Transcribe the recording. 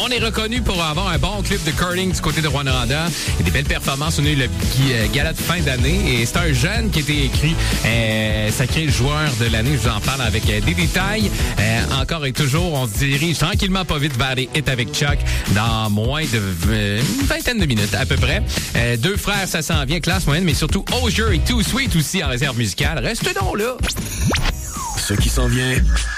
On est reconnu pour avoir un bon club de curling du côté de Rwanda et des belles performances. On a eu le gala de fin d'année et c'est un jeune qui a été écrit sacré joueur de l'année. Je vous en parle avec des détails. Encore et toujours, on se dirige tranquillement pas vite vers les hits avec Chuck dans moins de une vingtaine de minutes à peu près. Deux frères, ça s'en vient, classe moyenne, mais surtout Osier et Too Sweet aussi en réserve musicale. Reste donc là. Ce qui s'en vient